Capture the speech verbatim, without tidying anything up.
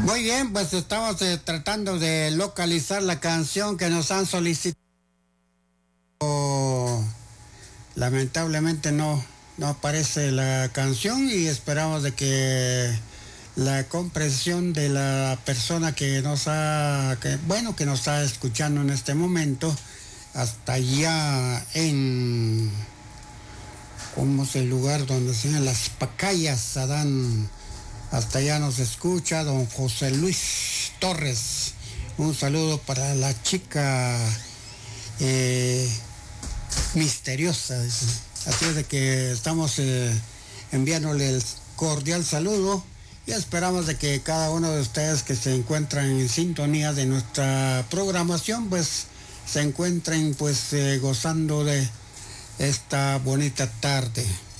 Muy bien, pues estamos eh, tratando de localizar la canción que nos han solicitado. Lamentablemente no, no aparece la canción y esperamos de que la comprensión de la persona que nos ha, que, bueno, que nos está escuchando en este momento, hasta allá en, ¿cómo es el lugar donde se llaman las Pacayas, Adán? Hasta allá nos escucha don José Luis Torres. Un saludo para la chica eh, misteriosa. Así es de que estamos eh, enviándole el cordial saludo y esperamos de que cada uno de ustedes que se encuentran en sintonía de nuestra programación, pues se encuentren pues eh, gozando de esta bonita tarde.